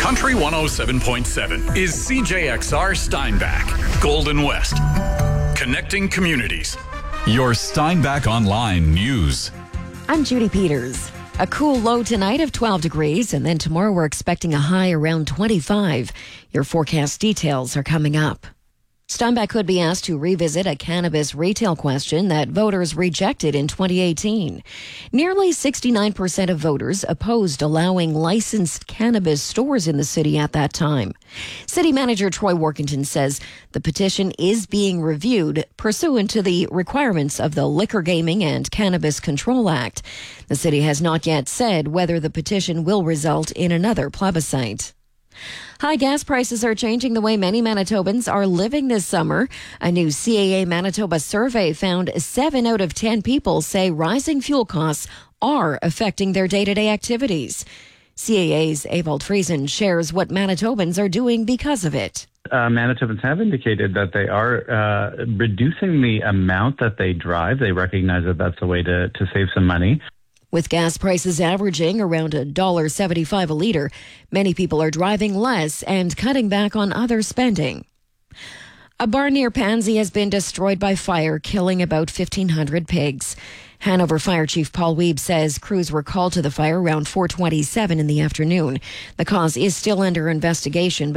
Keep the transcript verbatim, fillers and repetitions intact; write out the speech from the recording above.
Country one oh seven point seven is C J X R Steinbach, Golden West. Connecting communities. Your Steinbach Online News. I'm Judy Peters. A cool low tonight of twelve degrees, and then tomorrow we're expecting a high around twenty-five. Your forecast details are coming up. Steinbach could be asked to revisit a cannabis retail question that voters rejected in twenty eighteen. Nearly sixty-nine percent of voters opposed allowing licensed cannabis stores in the city at that time. City Manager Troy Workington says the petition is being reviewed pursuant to the requirements of the Liquor Gaming and Cannabis Control Act. The city has not yet said whether the petition will result in another plebiscite. High gas prices are changing the way many Manitobans are living this summer. A new C A A Manitoba survey found seven out of ten people say rising fuel costs are affecting their day-to-day activities. C A A's Ewald Friesen shares what Manitobans are doing because of it. Uh, Manitobans have indicated that they are uh, reducing the amount that they drive. They recognize that that's a way to, to save some money. With gas prices averaging around one dollar seventy-five a litre, many people are driving less and cutting back on other spending. A barn near Pansy has been destroyed by fire, killing about fifteen hundred pigs. Hanover Fire Chief Paul Wiebe says crews were called to the fire around four twenty-seven in the afternoon. The cause is still under investigation.